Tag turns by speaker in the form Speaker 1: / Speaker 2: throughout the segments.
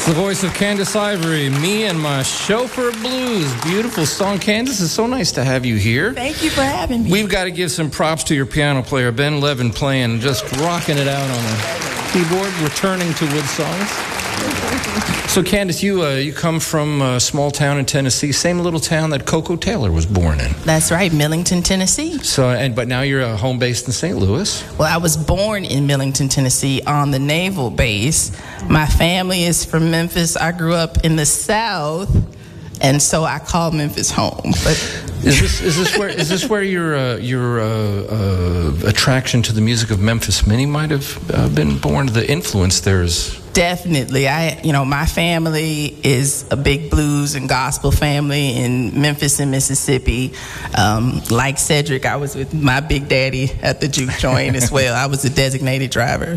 Speaker 1: The voice of Candace Ivory, Me and My Chauffeur Blues. Beautiful song. Candace, it's so nice to have you here.
Speaker 2: Thank you for having me.
Speaker 1: We've got to give some props to your piano player, Ben Levin, playing, just rocking it out on the keyboard, returning to Wood Songs. So, Candace, you come from a small town in Tennessee, same little town that Coco Taylor was born in.
Speaker 2: That's right, Millington, Tennessee.
Speaker 1: But now you're home based in St. Louis.
Speaker 2: Well, I was born in Millington, Tennessee, on the naval base. My family is from Memphis. I grew up in the South, and so I call Memphis home. But
Speaker 1: is this where your attraction to the music of Memphis Minnie might have been born? The influence there is.
Speaker 2: Definitely. My family is a big blues and gospel family in Memphis and Mississippi. Like Cedric, I was with my big daddy at the juke joint as well. I was a designated driver.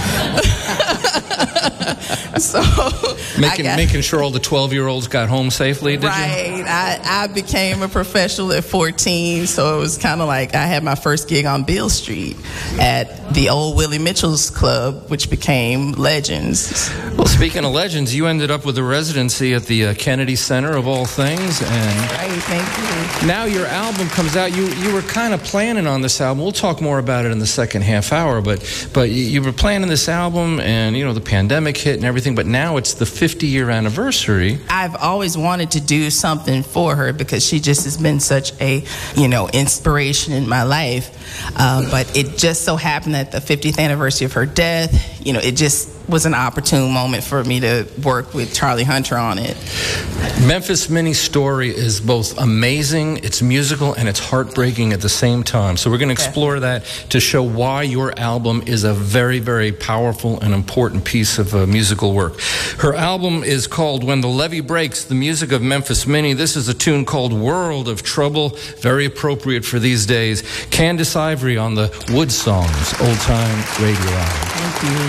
Speaker 2: So
Speaker 1: making sure all the 12-year-olds got home safely, did you?
Speaker 2: Right. I became a professional at 14, so it was kind of like I had my first gig on Beale Street at the old Willie Mitchell's Club, which became Legends.
Speaker 1: Well, speaking of Legends, you ended up with a residency at the Kennedy Center, of all things. And
Speaker 2: right, thank you.
Speaker 1: Now your album comes out. You were kind of planning on this album. We'll talk more about it in the second half hour, but you were planning this album, and the pandemic hit and everything, but now it's the 50-year anniversary.
Speaker 2: I've always wanted to do something for her because she just has been such a, inspiration in my life. But it just so happened that the 50th anniversary of her death, it just was an opportune moment for me to work with Charlie Hunter on it.
Speaker 1: Memphis Minnie's story is both amazing, it's musical, and it's heartbreaking at the same time. So we're going to explore that to show why your album is a very, very powerful and important piece of musical work. Her album is called When the Levee Breaks, the music of Memphis Minnie. This is a tune called World of Trouble, very appropriate for these days. Candace Ivory on the Wood Songs Old Time Radio Hour.
Speaker 2: Thank you.